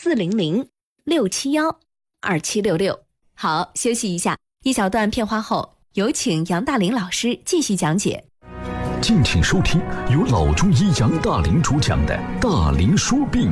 400-671-2766。好，休息一下，一小段片花后，有请杨大林老师继续讲解。 敬请收听由老中医杨大林主讲的《大林说病》。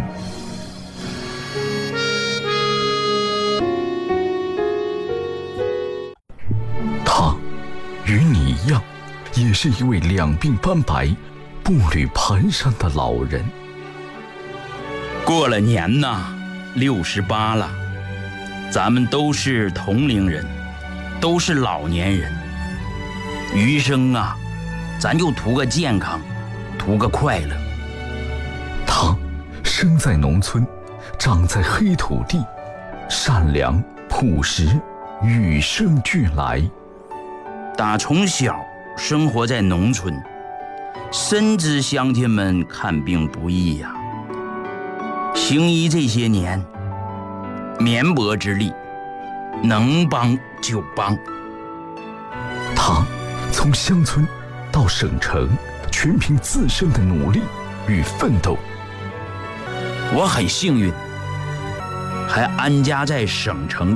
他与你一样，也是一位两鬓斑白、步履蹒跚的老人。 过了年呐，68了，咱们都是同龄人，都是老年人。余生啊，咱就图个健康，图个快乐。 他生在农村，长在黑土地，善良朴实，与生俱来。 打从小生活在农村，深知乡亲们看病不易呀。行医这些年，绵薄之力，能帮就帮。 他从乡村到省城，全凭自身的努力与奋斗。 我很幸运，还安家在省城。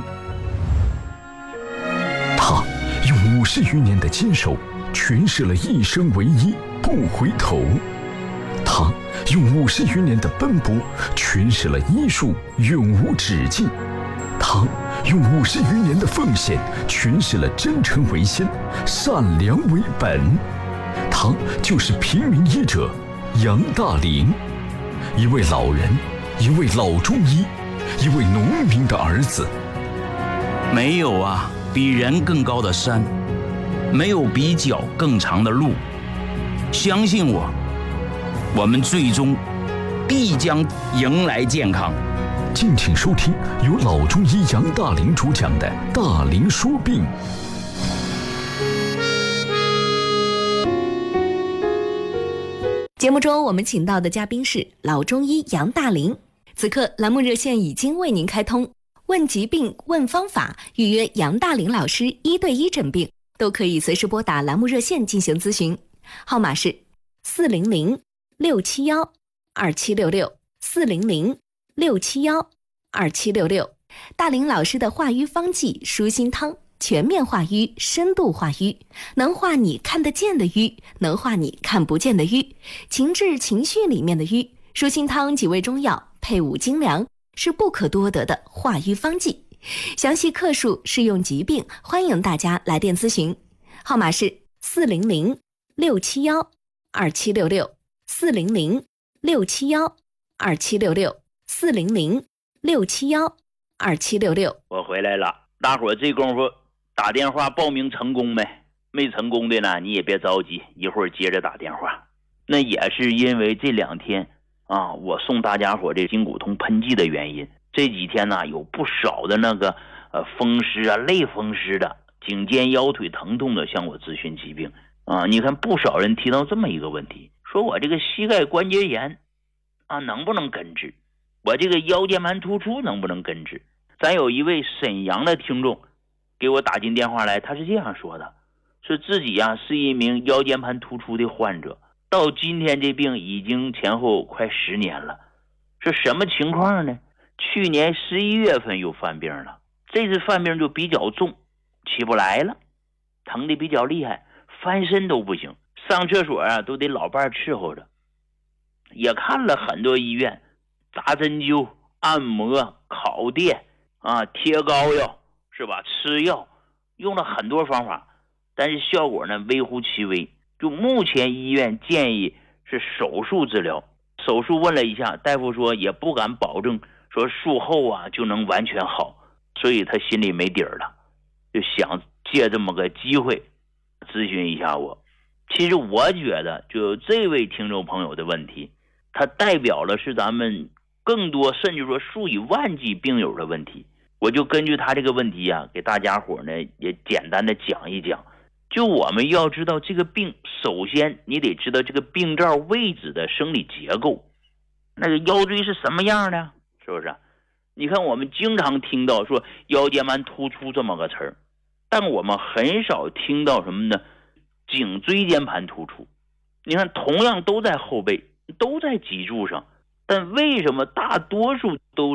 他用50余年的坚守，诠释了一生为医，不回头。他用50余年的奔波，诠释了医术永无止境。他用50余年的奉献，诠释了真诚为先，善良为本。他就是平民医者杨大林，一位老人，一位老中医，一位农民的儿子。 没有啊比人更高的山，没有比脚更长的路。相信我，我们最终必将迎来健康。 敬请收听由老中医杨大林主讲的《大林说病》。 节目中我们请到的嘉宾是老中医杨大林。此刻栏目热线已经为您开通，问疾病、问方法、预约杨大林老师1对1诊病，都可以随时拨打栏目热线进行咨询。号码是400-671-2766，400-671-2766。大林老师的化瘀方剂舒心汤，全面化瘀，深度化瘀，能化你看得见的瘀，能化你看不见的瘀，情志情绪里面的瘀。舒心汤几味中药配伍精粮，是不可多得的化瘀方剂。详细克数、适用疾病，欢迎大家来电咨询。号码是400-671-2766，400-671-2766，400-671-2766。 我回来了，大伙这功夫打电话报名成功没？没成功的呢，你也别着急，一会儿接着打电话。那也是因为这2天啊，我送大家伙这筋骨通喷剂的原因。这几天呢，有不少的那个风湿啊、类风湿的、颈肩腰腿疼痛的向我咨询疾病啊。你看不少人提到这么一个问题，说我这个膝盖关节炎啊能不能根治？我这个腰间盘突出能不能根治？咱有一位沈阳的听众给我打进电话来，他是这样说的，说自己啊是一名腰间盘突出的患者，到今天这病已经前后快10年了。是什么情况呢？去年11月份又犯病了，这次犯病就比较重，起不来了，疼的比较厉害，翻身都不行，上厕所啊都得老伴伺候着。也看了很多医院，扎针灸、按摩、烤电啊、贴膏药是吧？吃药，用了很多方法，但是效果呢微乎其微。就目前医院建议是手术治疗，手术问了一下，大夫说也不敢保证说术后啊就能完全好，所以他心里没底儿了，就想借这么个机会咨询一下我。其实我觉得就这位听众朋友的问题，它代表了是咱们更多甚至说数以万计病友的问题。我就根据他这个问题啊，给大家伙呢也简单的讲一讲。就我们要知道这个病，首先你得知道这个病灶位置的生理结构，那个腰椎是什么样的，是不是？你看我们经常听到说腰间盘突出这么个词儿，但我们很少听到什么呢？颈椎间盘突出。你看同样都在后背，都在脊柱上，但为什么大多数都